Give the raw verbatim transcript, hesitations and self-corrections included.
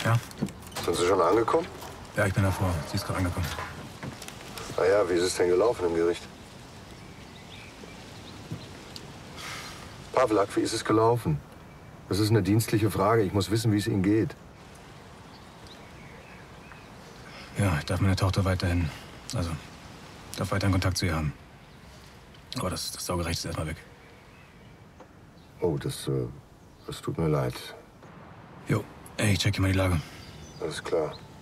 Ja? Sind Sie schon angekommen? Ja, ich bin davor. Sie ist gerade angekommen. Ah ja, wie ist es denn gelaufen im Gericht? Pawlak, wie ist es gelaufen? Das ist eine dienstliche Frage. Ich muss wissen, wie es Ihnen geht. Ja, ich darf meine Tochter weiterhin, also, darf weiterhin Kontakt zu ihr haben. Aber das, das Saugerecht ist erstmal weg. Oh, das, äh, das tut mir leid. Jo, ey, ich check hier mal die Lage. Alles klar.